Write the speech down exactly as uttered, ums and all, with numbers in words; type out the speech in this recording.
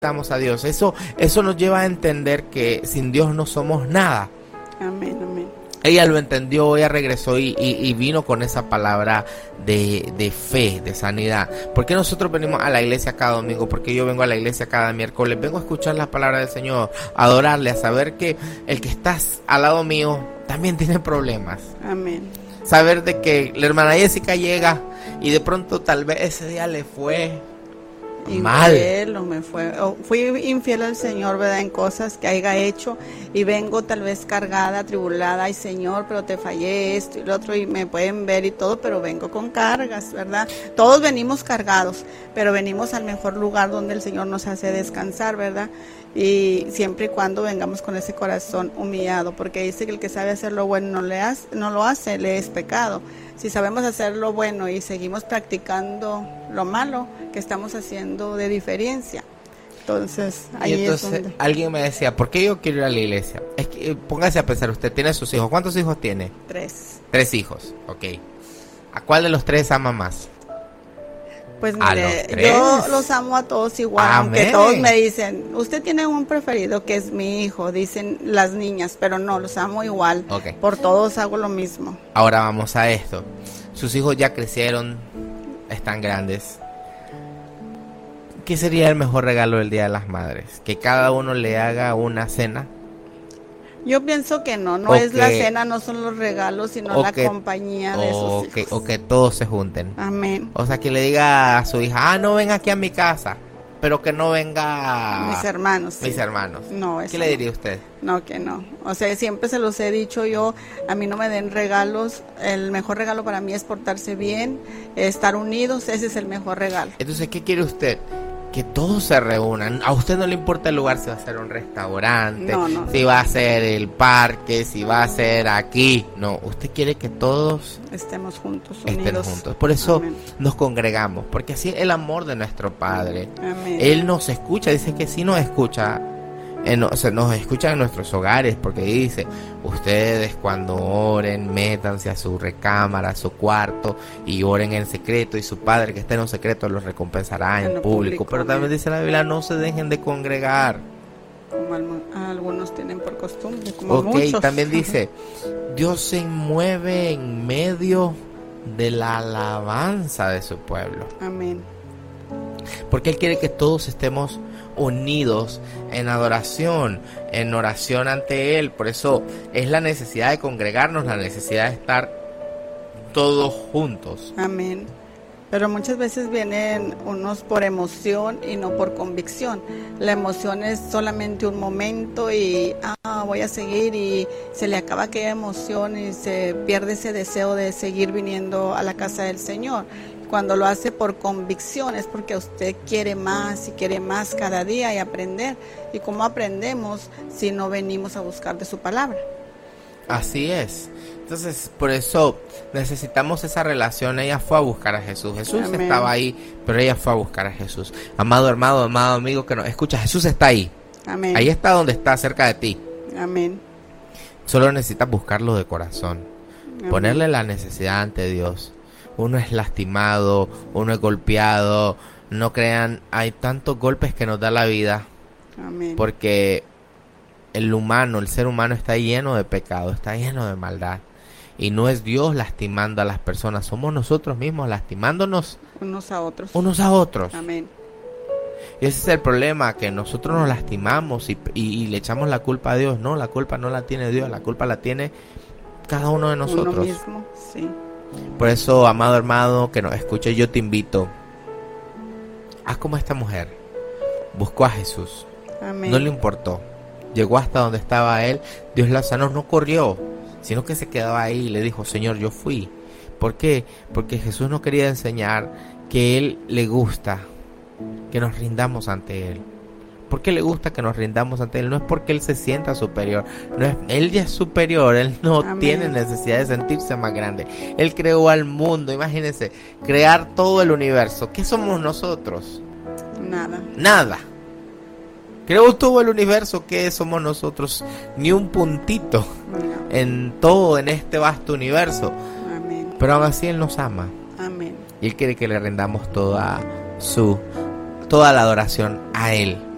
necesitamos a Dios. Eso, eso nos lleva a entender que sin Dios no somos nada. Amén, amén. Ella lo entendió, ella regresó y, y, y vino con esa palabra de, de fe, de sanidad. ¿Por qué nosotros venimos a la iglesia cada domingo? Porque yo vengo a la iglesia cada miércoles. Vengo a escuchar la palabra del Señor, a adorarle, a saber que el que está al lado mío también tiene problemas. Amén. Saber de que la hermana Jessica llega y de pronto tal vez ese día le fue mal. Infiel o me fue, o fui infiel al Señor, ¿verdad? En cosas que haya hecho y vengo tal vez cargada, atribulada, ay Señor, pero te fallé esto y lo otro y me pueden ver y todo, pero vengo con cargas, ¿verdad? Todos venimos cargados, pero venimos al mejor lugar donde el Señor nos hace descansar, ¿verdad? Y siempre y cuando vengamos con ese corazón humillado, porque dice que el que sabe hacer lo bueno no, le hace, no lo hace, le es pecado. Si sabemos hacer lo bueno y seguimos practicando lo malo, que estamos haciendo de diferencia. Entonces, ahí y entonces, es donde... alguien me decía, ¿por qué yo quiero ir a la iglesia? Es que, póngase a pensar, usted tiene sus hijos. ¿Cuántos hijos tiene? Tres. Tres hijos, ok. ¿A cuál de los tres ama más? Pues ¿A mire, los tres? yo los amo a todos igual, Amén. aunque todos me dicen, usted tiene un preferido que es mi hijo, dicen las niñas, pero no, los amo igual, Ok. por todos hago lo mismo. Ahora vamos a esto. Sus hijos ya crecieron, están grandes. ¿Qué sería el mejor regalo del Día de las Madres? ¿Que cada uno le haga una cena? Yo pienso que no, no O es la que- cena, no son los regalos, sino o la que- compañía de O sus que, hijos. o que todos se junten. Amén. O sea, que le diga a su hija, ah, no ven aquí a mi casa, pero que no venga Mis hermanos. sí. mis hermanos. No, eso ¿Qué le no. diría usted? No, que no. O sea, siempre se los he dicho yo, a mí no me den regalos, el mejor regalo para mí es portarse bien, estar unidos, ese es el mejor regalo. Entonces, ¿qué quiere usted? Que todos se reúnan. A usted no le importa el lugar, si va a ser un restaurante, No, no. si va a ser el parque, si va a ser aquí. No, usted quiere que todos Estemos juntos, estén unidos. juntos. Por eso Amén. nos congregamos, porque así es el amor de nuestro Padre. Amén. Él nos escucha, dice que sí nos escucha, en, o sea, nos escucha en nuestros hogares, porque dice, ustedes cuando oren, métanse a su recámara, a su cuarto, y oren en secreto, y su Padre que está en los secretos los recompensará en, En lo público. público, Pero también amén. dice la Biblia, no se dejen de congregar. Como almu- algunos tienen por costumbre, como Ok, muchos. también dice, Dios se mueve en medio de la alabanza de su pueblo. Amén. Porque Él quiere que todos estemos unidos en adoración, en oración ante Él. Por eso es la necesidad de congregarnos, la necesidad de estar todos juntos. Amén. Pero muchas veces vienen unos por emoción y no por convicción. La emoción es solamente un momento y ah, voy a seguir y se le acaba aquella emoción y se pierde ese deseo de seguir viniendo a la casa del Señor. Cuando lo hace por convicción es porque usted quiere más y quiere más cada día y aprender. ¿Y cómo aprendemos si no venimos a buscar de su palabra? Así es. Entonces, por eso necesitamos esa relación. Ella fue a buscar a Jesús. Jesús Amén. estaba ahí, pero ella fue a buscar a Jesús. Amado hermano, amado amigo que nos escucha, Jesús está ahí. Amén. Ahí está donde está, cerca de ti. Amén. Solo necesitas buscarlo de corazón. Amén. Ponerle la necesidad ante Dios. Uno es lastimado, uno es golpeado. No crean, hay tantos golpes que nos da la vida, Amén. porque el humano, el ser humano está lleno de pecado, está lleno de maldad. Y no es Dios lastimando a las personas, somos nosotros mismos lastimándonos Unos a otros. unos a otros. Amén. Y ese es el problema, que nosotros nos lastimamos y, y, y le echamos la culpa a Dios. No, la culpa no la tiene Dios, la culpa la tiene cada uno de nosotros. Uno mismo, sí. Por eso, amado hermano que nos escuche, yo te invito, haz como esta mujer, buscó a Jesús, Amén. no le importó, llegó hasta donde estaba él, Dios la sanó, no corrió, sino que se quedó ahí y le dijo, Señor, yo fui. ¿Por qué? Porque Jesús nos quería enseñar que Él le gusta que nos rindamos ante Él. ¿Por qué le gusta que nos rindamos ante Él? No es porque Él se sienta superior, no es, Él ya es superior, Él no Amén. tiene necesidad de sentirse más grande. Él creó al mundo, imagínense, crear todo el universo. ¿Qué somos nosotros? Nada. Nada. Creó todo el universo. ¿Qué somos nosotros? Ni un puntito No. en todo, en este vasto universo. Amén. Pero aún así Él nos ama. Amén. Y Él quiere que le rendamos toda su, toda la adoración a Él.